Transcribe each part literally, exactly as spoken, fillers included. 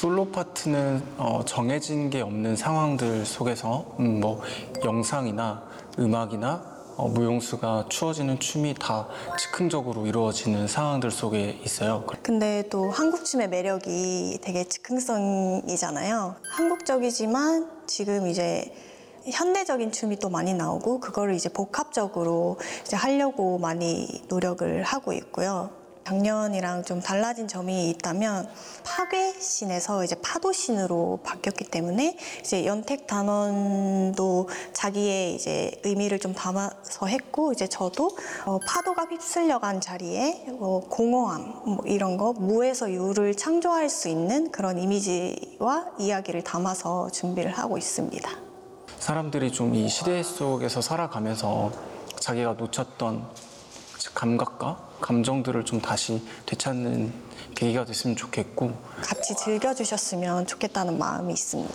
솔로 파트는 어, 정해진 게 없는 상황들 속에서 음, 뭐 영상이나 음악이나 어, 무용수가 추어지는 춤이 다 즉흥적으로 이루어지는 상황들 속에 있어요. 근데 또 한국 춤의 매력이 되게 즉흥성이잖아요. 한국적이지만 지금 이제 현대적인 춤이 또 많이 나오고 그거를 이제 복합적으로 이제 하려고 많이 노력을 하고 있고요. 작년이랑 좀 달라진 점이 있다면 파괴신에서 이제 파도신으로 바뀌었기 때문에 이제 연택 단원도 자기의 이제 의미를 좀 담아서 했고 이제 저도 어 파도가 휩쓸려간 자리에 뭐 공허함 뭐 이런 거 무에서 유를 창조할 수 있는 그런 이미지와 이야기를 담아서 준비를 하고 있습니다. 사람들이 좀 이 시대 속에서 살아가면서 자기가 놓쳤던 감각과 감정들을 좀 다시 되찾는 계기가 됐으면 좋겠고 같이 즐겨주셨으면 좋겠다는 마음이 있습니다.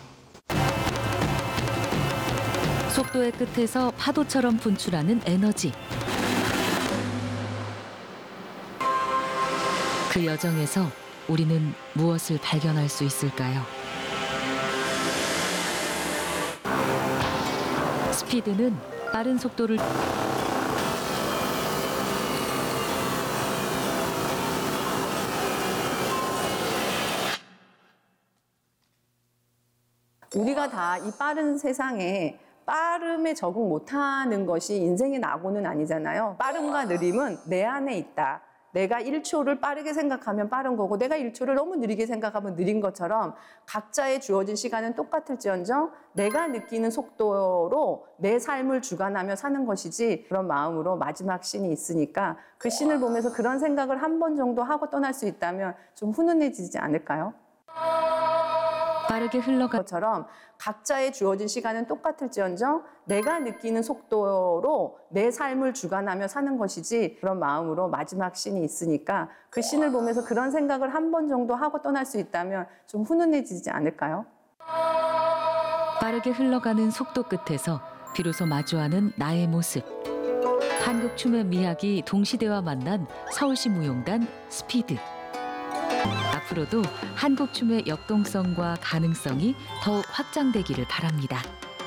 속도의 끝에서 파도처럼 분출하는 에너지. 그 여정에서 우리는 무엇을 발견할 수 있을까요? 스피드는 빠른 속도를 우리가 다 이 빠른 세상에 빠름에 적응 못하는 것이 인생의 낙오는 아니잖아요. 빠름과 느림은 내 안에 있다. 내가 일 초를 빠르게 생각하면 빠른 거고 내가 일 초를 너무 느리게 생각하면 느린 것처럼 각자의 주어진 시간은 똑같을지언정 내가 느끼는 속도로 내 삶을 주관하며 사는 것이지 그런 마음으로 마지막 씬이 있으니까 그 씬을 보면서 그런 생각을 한 번 정도 하고 떠날 수 있다면 좀 훈훈해지지 않을까요? 빠르게 흘러가 것처럼 각자의 주어진 시간은 똑같을지언정 내가 느끼는 속도로 내 삶을 주관하며 사는 것이지 그런 마음으로 마지막 씬이 있으니까 그 씬을 보면서 그런 생각을 한 번 정도 하고 떠날 수 있다면 좀 훈훈해지지 않을까요? 빠르게 흘러가는 속도 끝에서 비로소 마주하는 나의 모습. 한국 춤의 미학이 동시대와 만난 서울시 무용단 스피드. 앞으로도 한국 춤의 역동성과 가능성이 더욱 확장되기를 바랍니다.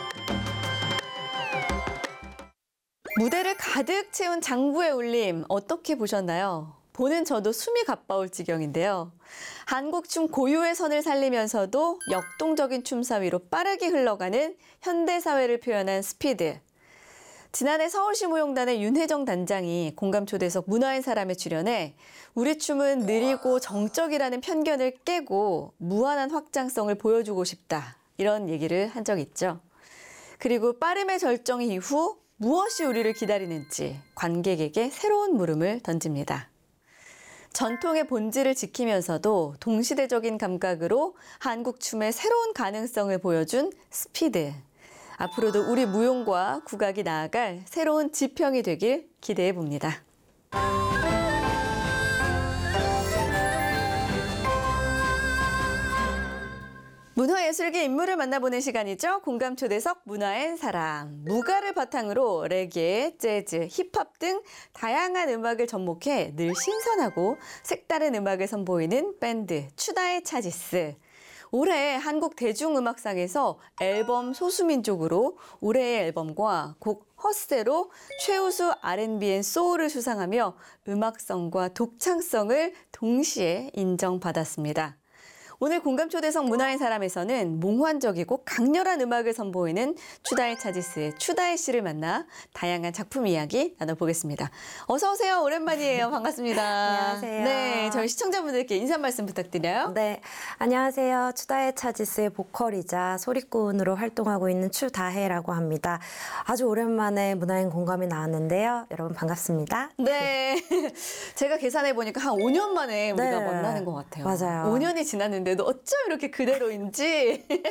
무대를 가득 채운 장부의 울림 어떻게 보셨나요? 보는 저도 숨이 가빠올 지경인데요. 한국 춤 고유의 선을 살리면서도 역동적인 춤사위로 빠르게 흘러가는 현대사회를 표현한 스피드. 지난해 서울시 무용단의 윤혜정 단장이 공감초대석 문화인 사람에 출연해 우리 춤은 느리고 정적이라는 편견을 깨고 무한한 확장성을 보여주고 싶다. 이런 얘기를 한 적이 있죠. 그리고 빠름의 절정 이후 무엇이 우리를 기다리는지 관객에게 새로운 물음을 던집니다. 전통의 본질을 지키면서도 동시대적인 감각으로 한국 춤의 새로운 가능성을 보여준 스피드. 앞으로도 우리 무용과 국악이 나아갈 새로운 지평이 되길 기대해 봅니다. 문화예술계 인물을 만나보는 시간이죠. 공감초대석 문화의 사람. 무가를 바탕으로 레게, 재즈, 힙합 등 다양한 음악을 접목해 늘 신선하고 색다른 음악을 선보이는 밴드 추다의 차지스. 올해 한국 대중음악상에서 앨범 소수민족으로 올해의 앨범과 곡 헛새로 최우수 알앤비 앤 소울을 수상하며 음악성과 독창성을 동시에 인정받았습니다. 오늘 공감초대석 문화의 사람에서는 몽환적이고 강렬한 음악을 선보이는 추다의 차지스의 추다의 씨를 만나 다양한 작품 이야기 나눠보겠습니다. 어서 오세요. 오랜만이에요. 반갑습니다. 안녕하세요. 네, 저희 시청자분들께 인사 말씀 부탁드려요. 네, 안녕하세요. 추다의 차지스의 보컬이자 소리꾼으로 활동하고 있는 추다혜라고 합니다. 아주 오랜만에 문화인 공감이 나왔는데요. 여러분 반갑습니다. 네, 제가 계산해 보니까 한 오 년 만에 우리가 네. 만나는 것 같아요. 맞아요. 오 년이 지났는데도 어쩜 이렇게 그대로인지